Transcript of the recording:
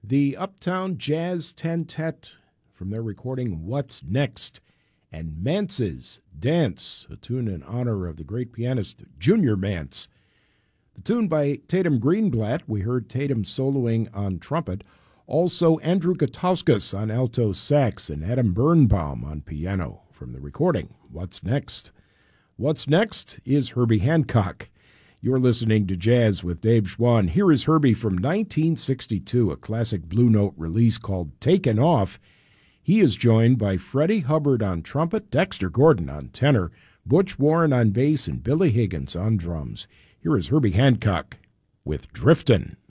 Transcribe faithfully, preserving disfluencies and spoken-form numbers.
The Uptown Jazz Tentet from their recording What's Next, and Mance's Dance, a tune in honor of the great pianist Junior Mance. The tune by Tatum Greenblatt, we heard Tatum soloing on trumpet, also Andrew Gutauskas on alto sax and Adam Birnbaum on piano from the recording What's Next. What's Next is Herbie Hancock. You're listening to Jazz with Dave Schwann. Here is Herbie from nineteen sixty-two, a classic Blue Note release called Taken Off. He is joined by Freddie Hubbard on trumpet, Dexter Gordon on tenor, Butch Warren on bass, and Billy Higgins on drums. Here is Herbie Hancock with Driftin'.